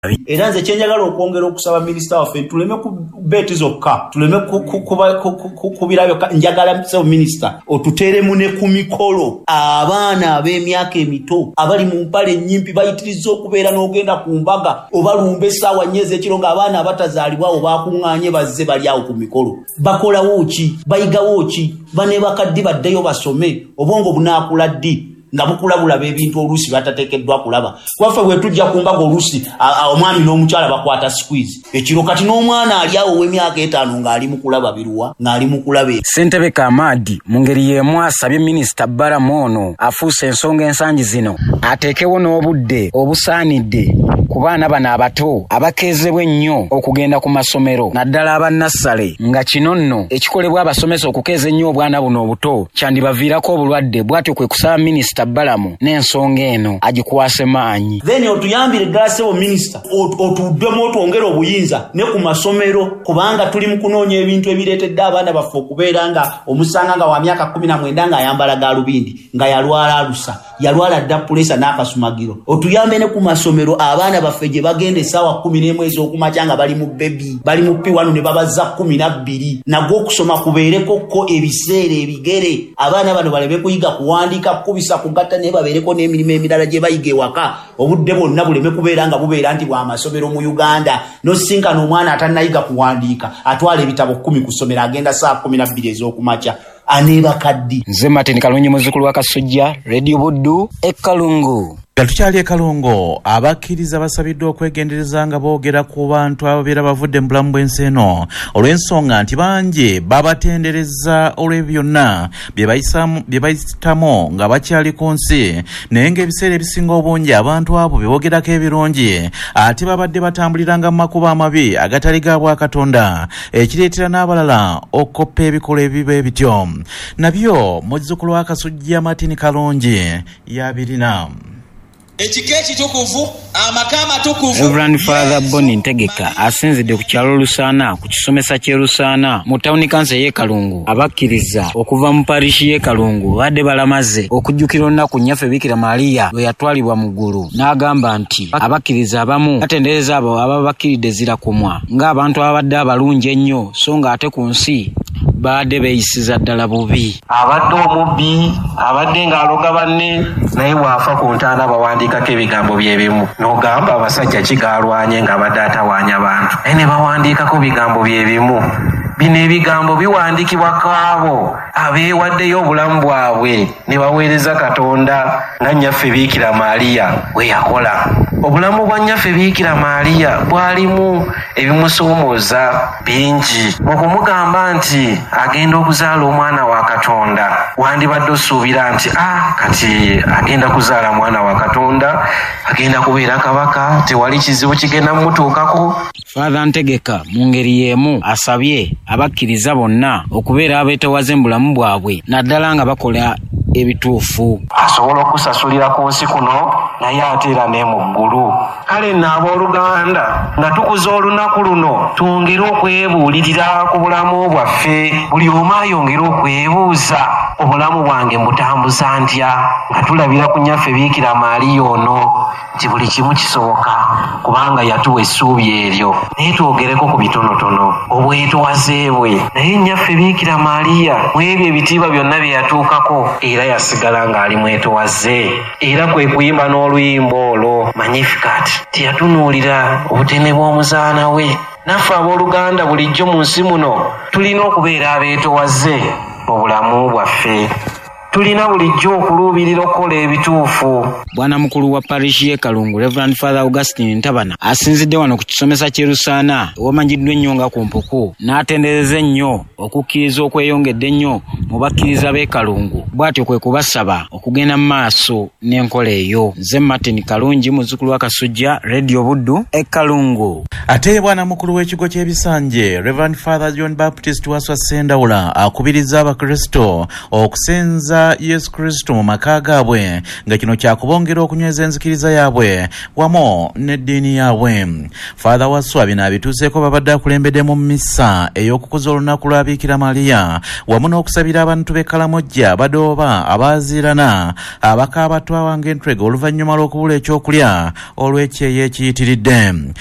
Era nze kyenjagala okwongera okusaba minisita waffe tuleme kubeti zokka, tuleme kubirabyo. Njagala minisita otuteeremu ne ku mikolo abaana ab'emyaka emito abali mu mpale ennyimpi bayitiriza okubeera n'ogenda ku mbaga obalumba essaawa nnyezi ekiro ng'abaana abatazaalibwawo bakuŋŋaanye bazze bali awo ku mikolo. Bakolawo ki? Bayigawo ki? Bane bakaddi baddeyo basome, obwongo bunaakula ddi nga bukulabulaba ebintu oluusi batateekeddwa kulaba. Waffe bwe tujja ku mbaga oluusi omwami n'omukyala bakwata squeeze ekiro, kati n'omwana ali awo w'emyaka 5 ng'ali mu kulaba biruwa, ng'ali mu kulaba. Ssentebe Kamadi mu ngeri y'emu asabye minisita Balamu ono afuuse ensonga ensangi zino ateekewo n'obudde obusaanidde ku baana bano abato abakeezebwa ennyo okugenda ku masomero naddala abannassale, nga kino nno ekikolebwa abasomesa okukeeza ennyo obwana buno obuto kyandibaviirako obulwadde. Bw'atyo kwe kusaba minisita Balamu n'ensonga eno agikwase maanyi. Then otuyambire ddala ssebo minisita otuddemu otwongera obuyinza ne ku masomero, kubanga tuli mu kunoonya ebintu ebireetedde abaana baffe okubeera nga omusanga nga wa myaka 19 ng'ayambala gaalubindi nga yalwala alusa, yalwala dda pulesa n'akasumagiro. Otuyambe ne ku masomero abaana baffe gye bagenda essaawa 11 ez'okumakya nga bali mu bebi, bali mu P1 ne babaza 12, nagwo okusoma kubeereko ko ebiseera ebigere. Abaana bano baleme kuyiga kuwandiika kukubisa kugatta naye babeereko n'emirimu emirala gye bayiga ewaka. Obudde bwonna buleme kubeera nga bubeera nti bwa masomero mu Uganda n'osinkana omwana atannayiga kuwandiika atwala ebitabo 10 ku ssomero agenda saa 12 ez'okumakya. Anebakaddi. Nze Martin Kalungi muzzukulu wa Kasujja, Radio Buddu, Kalungu. Tukyali e Kalungu, abakkiriza basabiddwa okwegendereza nga boogera ku bantu ababeera bavudde mu bulamu bw'ensi eno olw'ensonga nti bangi babatendereza olw'ebyonna bye bayitamu nga bakyali ku nsi, naye ng'ebiseera ebisinga obungi abantu abo bebogerako ebirungi ate babadde batambuliranga mu makubo amabi agatali ga Bwakatonda, ekireetera n'abalala okukoppa ebikolwa ebibe bityo. Nabyo muzzukulu wa Kasujja Martin Kalungi yabirina. Ekikeeki tukuvu, amakama tukuvu. Reverend Father Boni Ntegeka asinzidde ku kyalo Lusaana ku kisomesa ky'e Lusaana mu tawuni kansa y'e Kalungu. Abakkiriza okuva mu parishi y'e Kalungu badde balamaze okujjukira olunaku nnyaffe Bikira Maria lwe yatwalibwa mu ggulu. N'agamba nti abakkiriza abamu batendereza abo ababa bakkiridde zirakumwa ng'abantu abadde abalungi ennyo, so ng'ate ku nsi badde beeyisiza ddala bubi. Abadde omubbi, abadde ng'aloga banne, naye bw'afa ku ntaana bawandiikako ebigambo bye bimu. N'ogamba abasajja kigalwanye ng'abadde atawaanya bantu, naye ne bawandiikako bigambo bye bimu. Bino ebigambo biwandiikibwa kaabo abeewaddeyo obulamu bwabwe ne baweereza Katonda nga nnyaffe Biikira Maria bwe yakola. Obulamu bwa nnyaffe Biikira Maria bwalimu ebimusoomooza bingi. Okumugamba nti agenda okuzaala omwana wa Katonda, wandibadde osuubira nti kati agenda kuzaala mwana wa Katonda, agenda kubeera kabaka, tewali kizibu kigenda mmutuukako. Father Ntegeka mu ngeri y'emu asabye abakkiriza bonna okubeera abeetowaze mu bulamu bwabwe naddala nga bakola ebituufu. Asobola okusasulira ku nsi kuno naye ate era ne mu ggulu. Kale nno abooluganda nga tukuza olunaku luno twongere okwebuulirira ku bulamu bwaffe, buli omu ayongere okwebuuza, obulamu bwange mbutambuza ntya, nga tulabira ku nnyaffe Biikira Maria ono nti buli kimu kisoboka kubanga yatuwa essuubi eryo. Naye twogereko ku bitonotono obwetowaze bwe. Naye nnyaffe Biikira Maria mu ebyo ebitiibwa byonna bye yatuukako era yasigala ng'ali mwetowaze, era kwe kuyimba n'oluyimba olwo Magnificat teyatunuulira obutene bw'omuzaana we. Naffe abooluganda bulijjo mu nsi muno tulina okubeera abeetowaze mu bulamu bwaffe. Tulina bulijjo okuluubirira okukola ebituufu. Bwana mukulu wa parishi y'e Kalungu Reverend Father Augustine Ntabana asinzidde wano ku kisomesa ky'e Lusaana ewamanyiddwa ennyo nga ku Mpuku, n'atendereza ennyo okukkiriza okweyongedde ennyo mu bakkiriza b'e Kalungu. Bw'atyo kwe kubasaba okugenda mu maaso n'enkola eyo. Nze Martin Kalungi muzzukulu wa Kasujja, Radio Buddu, e Kalungu. Ate bwana mukulu w'ekigo ky'ebisanje Reverend Father John Baptist Waswa Sendawula akubiriza abakristo okusenza kwesiga Yesu Kristo mu maka gaabwe nga kino kyakubongera okunyweza enzikiriza yaabwe wamu n'eddiini yaabwe. Father Waswa bino abituuseeko babadde akulembedde mu misa ey'okukuza olunaku lwa Bikira Maria wamu n'okusabira abantu b'e Kalamojja Badooba abaziirana abakaaba batwawa ng'entwega oluvannyuma lw'okubula ekyokulya olw'ekyeyo ekiyitiridde.